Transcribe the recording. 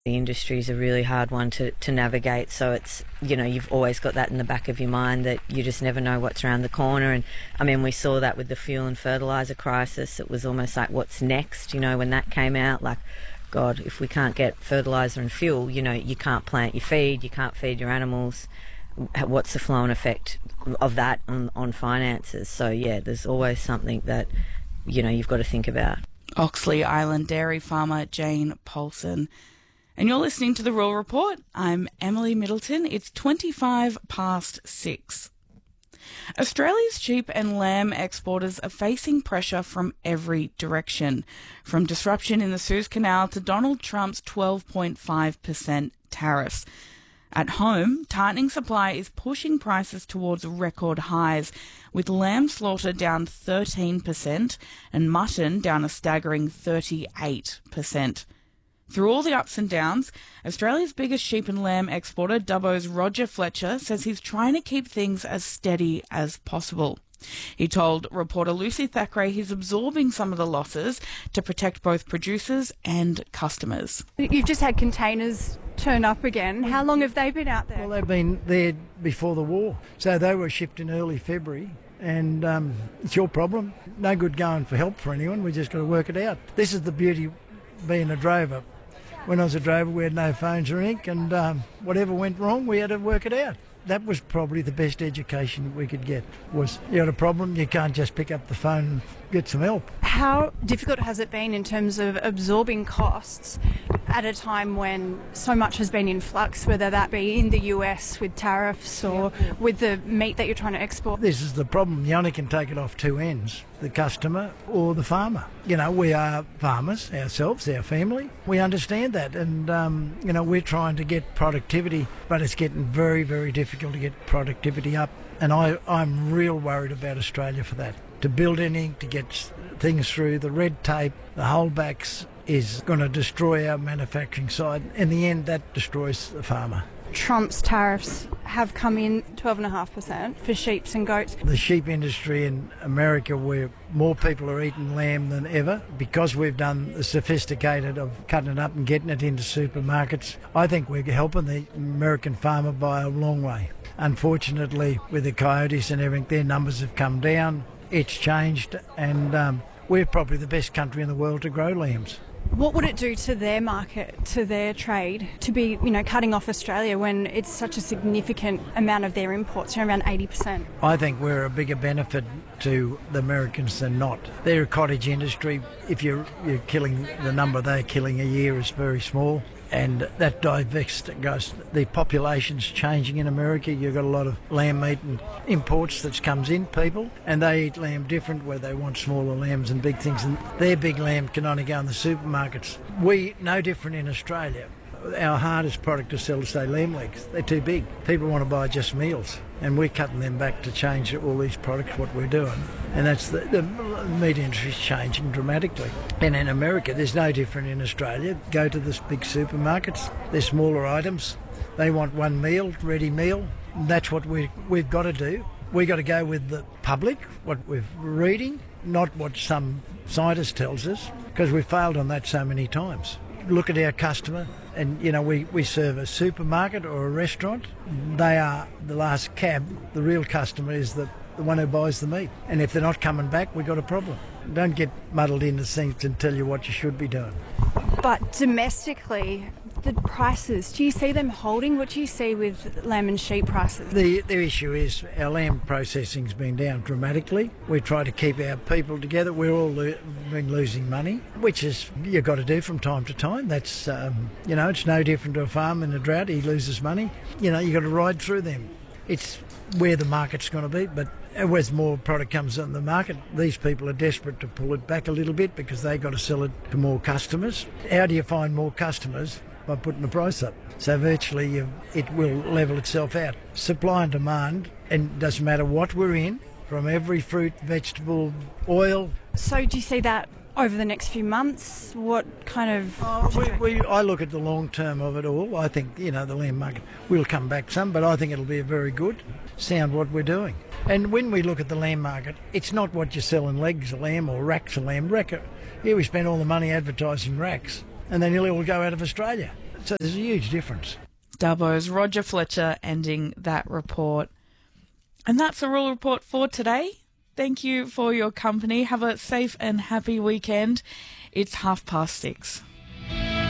The industry is a really hard one to navigate, so it's, you've always got that in the back of your mind that you just never know what's around the corner. And I mean, we saw that with the fuel and fertiliser crisis. It was almost like, what's next, when that came out, like, God, if we can't get fertiliser and fuel, you can't plant your feed, you can't feed your animals. What's the flow and effect of that on finances? So yeah, there's always something that, you've got to think about. Oxley Island dairy farmer Jane Paulson. And you're listening to The Rural Report. I'm Emily Middleton. It's 6:25. Australia's sheep and lamb exporters are facing pressure from every direction, from disruption in the Suez Canal to Donald Trump's 12.5% tariffs. At home, tightening supply is pushing prices towards record highs, with lamb slaughter down 13% and mutton down a staggering 38%. Through all the ups and downs, Australia's biggest sheep and lamb exporter, Dubbo's Roger Fletcher, says he's trying to keep things as steady as possible. He told reporter Lucy Thackeray he's absorbing some of the losses to protect both producers and customers. You've just had containers turn up again. How long have they been out there? Well, they've been there before the war, so they were shipped in early February. And it's your problem. No good going for help for anyone. We just got to work it out. This is the beauty of being a drover. When I was a drover, we had no phones or ink, and whatever went wrong, we had to work it out. That was probably the best education we could get, was you got a problem, you can't just pick up the phone and get some help. How difficult has it been in terms of absorbing costs at a time when so much has been in flux, whether that be in the US with tariffs or with the meat that you're trying to export? This is the problem. You only can take it off two ends, the customer or the farmer. We are farmers ourselves, our family. We understand that, and, we're trying to get productivity, but it's getting very, very difficult to get productivity up. And I'm real worried about Australia for that. To build anything, to get things through, the red tape, the holdbacks is going to destroy our manufacturing side. In the end, that destroys the farmer. Trump's tariffs have come in 12.5% for sheep and goats. The sheep industry in America, where more people are eating lamb than ever, because we've done the sophisticated of cutting it up and getting it into supermarkets, I think we're helping the American farmer by a long way. Unfortunately, with the coyotes and everything, their numbers have come down. It's changed, and we're probably the best country in the world to grow lambs. What would it do to their market, to their trade, to be, cutting off Australia when it's such a significant amount of their imports, around 80%? I think we're a bigger benefit to the Americans than not. They're a cottage industry. If you're killing, the number they're killing a year is very small. And that goes. The population's changing in America. You've got a lot of lamb meat and imports that comes in, people, and they eat lamb different, where they want smaller lambs and big things, and their big lamb can only go in the supermarkets. No different in Australia. Our hardest product to sell is, say, lamb legs. They're too big. People want to buy just meals, and we're cutting them back to change all these products, what we're doing. And that's the meat industry's changing dramatically. And in America, there's no different in Australia. Go to the big supermarkets, they're smaller items. They want one meal, ready meal. That's what we've got to do. We've got to go with the public, what we're reading, not what some scientist tells us, because we've failed on that so many times. Look at our customer, and we serve a supermarket or a restaurant. They are the last cab. The real customer is the one who buys the meat, and if they're not coming back, we've got a problem. Don't get muddled into things and tell you what you should be doing. But domestically, the prices, do you see them holding? What do you see with lamb and sheep prices? The issue is our lamb processing's been down dramatically. We try to keep our people together. We're all been losing money, which is you've got to do from time to time. That's it's no different to a farm in a drought. He loses money. You've got to ride through them. It's where the market's going to be, but as more product comes on the market, these people are desperate to pull it back a little bit because they've got to sell it to more customers. How do you find more customers? By putting the price up. So virtually it will level itself out. Supply and demand, and it doesn't matter what we're in, from every fruit, vegetable, oil. So do you see that over the next few months? What kind of... I look at the long term of it all. I think, the lamb market will come back some, but I think it'll be a very good sound what we're doing. And when we look at the lamb market, it's not what you sell in legs of lamb or racks of lamb. Here we spend all the money advertising racks, and they nearly all go out of Australia. So there's a huge difference. Dubbo's Roger Fletcher ending that report. And that's the Rural Report for today. Thank you for your company. Have a safe and happy weekend. It's 6:30.